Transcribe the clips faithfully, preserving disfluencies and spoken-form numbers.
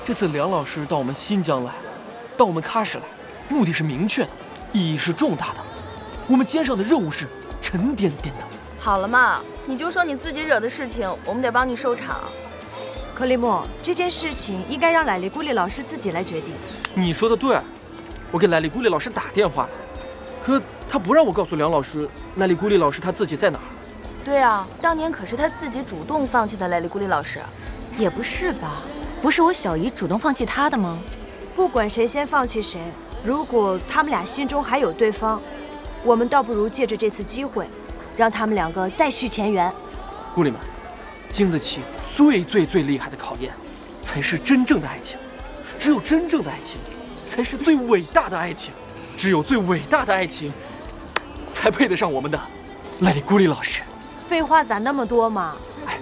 这次梁老师到我们新疆来，到我们喀什来，目的是明确的，意义是重大的。我们肩上的任务是沉甸甸的。 好了嘛，你就说你自己惹的事情，我们得帮你收场。 克里莫，这件事情应该让莱利古里老师自己来决定。 你说的对，我给莱利古里老师打电话了，可他不让我告诉梁老师，莱利古里老师他自己在哪儿。 对啊，当年可是他自己主动放弃的莱利古里老师。 也不是吧？不是我小姨主动放弃他的吗？ 不管谁先放弃谁，如果他们俩心中还有对方，我们倒不如借着这次机会，让他们两个再续前缘。 姑里们，经得起最最最厉害的考验，才是真正的爱情。只有真正的爱情，才是最伟大的爱情。只有最伟大的爱情，才配得上我们的莱利古里老师。 废话咋那么多嘛？ 哎，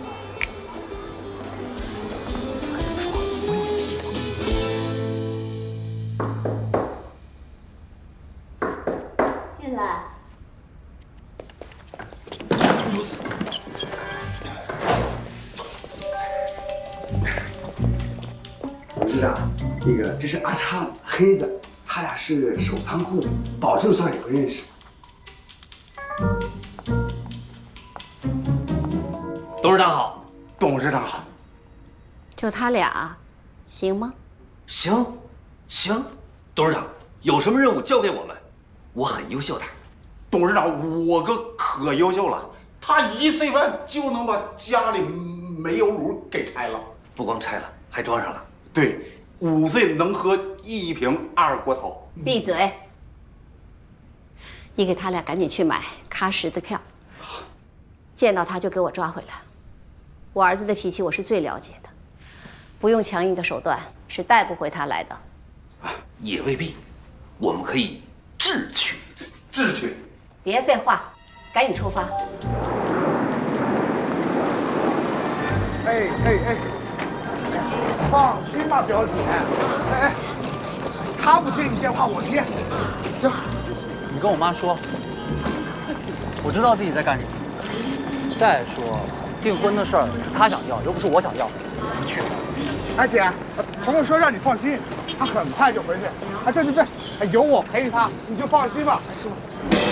进来。 董事长，那个这是阿昌、黑子，他俩是守仓库的，保证少爷不认识。 董事长好， 董事长好。 就他俩，行吗？ 行，行。董事长有什么任务交给我们，我很优秀的。 董事长，我哥可优秀了，他一岁半就能把家里煤油炉给拆了， 不光拆了，还装上了。 对，五岁能喝一瓶二锅头。 闭嘴！你给他俩赶紧去买喀什的票，见到他就给我抓回来。我儿子的脾气我是最了解的，不用强硬的手段是带不回他来的。 啊，也未必，我们可以智取， 智取。 别废话，赶紧出发。 哎哎哎，放心吧，表姐。哎哎，他不接你电话，我接。行， 你跟我妈说，我知道自己在干什么。再说，订婚的事儿是他想要，又不是我想要，不去。 哎姐，朋友说让你放心，他很快就回去。哎，对对对，有我陪着他，你就放心吧。师傅。